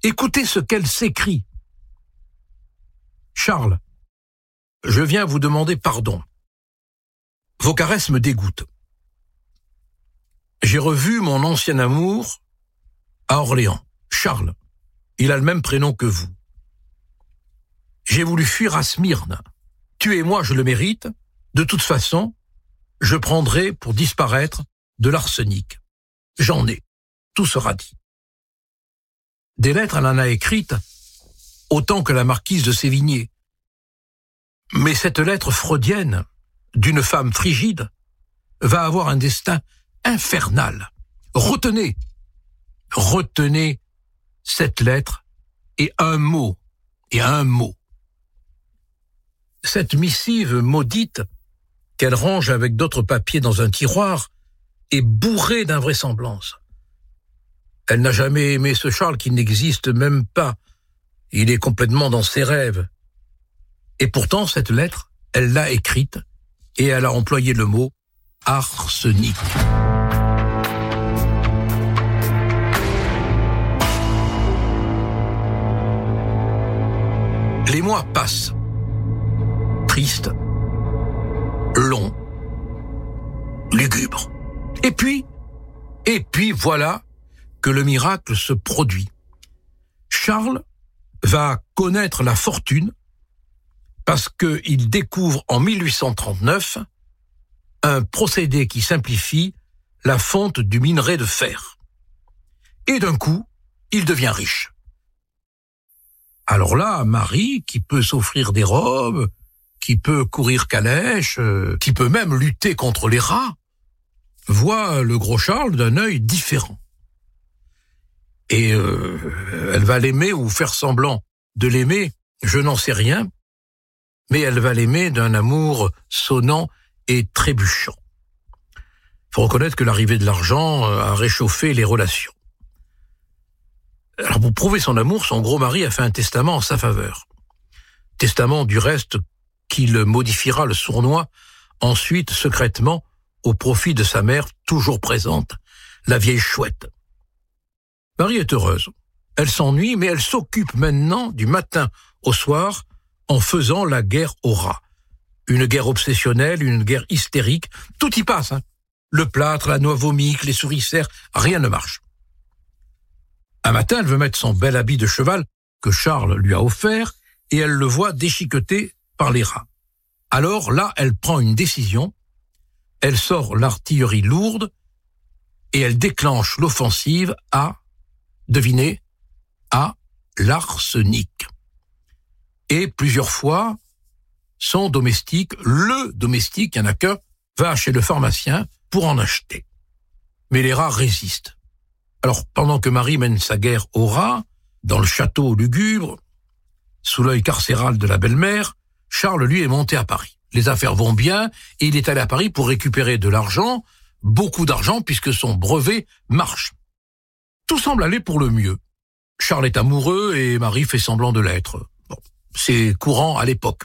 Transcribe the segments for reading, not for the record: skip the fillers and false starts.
Écoutez ce qu'elle s'écrie. Charles, je viens vous demander pardon. Vos caresses me dégoûtent. J'ai revu mon ancien amour à Orléans, Charles. Il a le même prénom que vous. J'ai voulu fuir à Smyrne. Tuez-moi, je le mérite. De toute façon, je prendrai pour disparaître de l'arsenic. J'en ai. Tout sera dit. Des lettres, elle en a écrites autant que la marquise de Sévigné. Mais cette lettre freudienne d'une femme frigide va avoir un destin infernal. Retenez cette lettre et un mot. Cette missive maudite qu'elle range avec d'autres papiers dans un tiroir est bourrée d'invraisemblances. Elle n'a jamais aimé ce Charles qui n'existe même pas. Il est complètement dans ses rêves. Et pourtant, cette lettre, elle l'a écrite et elle a employé le mot arsenic. Les mois passent. Tristes, longs, lugubres. Et puis voilà que le miracle se produit. Charles va connaître la fortune parce qu'il découvre en 1839 un procédé qui simplifie la fonte du minerai de fer. Et d'un coup, il devient riche. Alors là, Marie, qui peut s'offrir des robes, qui peut courir calèche, qui peut même lutter contre les rats, voit le gros Charles d'un œil différent. Et elle va l'aimer ou faire semblant de l'aimer, je n'en sais rien, mais elle va l'aimer d'un amour sonnant et trébuchant. Faut reconnaître que l'arrivée de l'argent a réchauffé les relations. Alors pour prouver son amour, son gros mari a fait un testament en sa faveur. Testament du reste qu'il modifiera le sournois ensuite secrètement au profit de sa mère toujours présente, la vieille chouette. Marie est heureuse. Elle s'ennuie, mais elle s'occupe maintenant du matin au soir en faisant la guerre aux rats. Une guerre obsessionnelle, une guerre hystérique, tout y passe. Le plâtre, la noix vomique, les souricières, rien ne marche. Un matin, elle veut mettre son bel habit de cheval que Charles lui a offert et elle le voit déchiqueté par les rats. Alors là, elle prend une décision, elle sort l'artillerie lourde et elle déclenche l'offensive à, devinez, à l'arsenic. Et plusieurs fois, son domestique, le domestique, il n'y en a qu'un, va chez le pharmacien pour en acheter. Mais les rats résistent. Alors, pendant que Marie mène sa guerre aux rats, dans le château lugubre, sous l'œil carcéral de la belle-mère, Charles, lui, est monté à Paris. Les affaires vont bien et il est allé à Paris pour récupérer de l'argent, beaucoup d'argent, puisque son brevet marche. Tout semble aller pour le mieux. Charles est amoureux et Marie fait semblant de l'être. Bon, c'est courant à l'époque.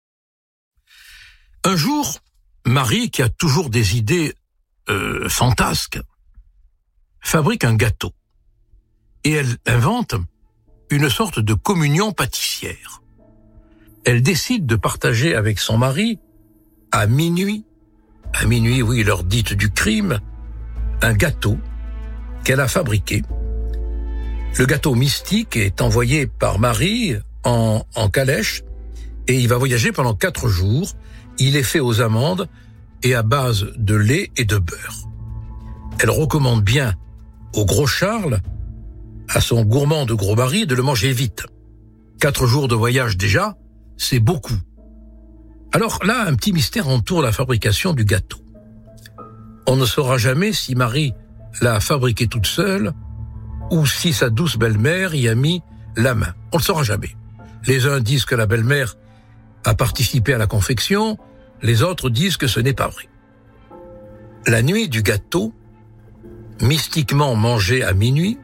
Un jour, Marie, qui a toujours des idées fantasques, fabrique un gâteau. Et elle invente une sorte de communion pâtissière. Elle décide de partager avec son mari, à minuit, oui, l'heure dite du crime, un gâteau qu'elle a fabriqué. Le gâteau mystique est envoyé par Marie en calèche et il va voyager pendant 4 jours. Il est fait aux amandes et à base de lait et de beurre. Elle recommande bien au gros Charles, à son gourmand de gros mari, de le manger vite. 4 jours de voyage déjà, c'est beaucoup. Alors là, un petit mystère entoure la fabrication du gâteau. On ne saura jamais si Marie l'a fabriqué toute seule ou si sa douce belle-mère y a mis la main. On ne le saura jamais. Les uns disent que la belle-mère a participé à la confection, les autres disent que ce n'est pas vrai. La nuit du gâteau, mystiquement mangé à minuit,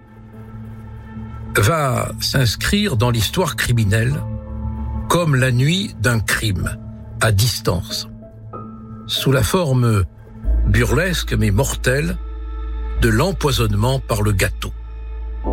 va s'inscrire dans l'histoire criminelle comme la nuit d'un crime, à distance, sous la forme burlesque mais mortelle de l'empoisonnement par le gâteau.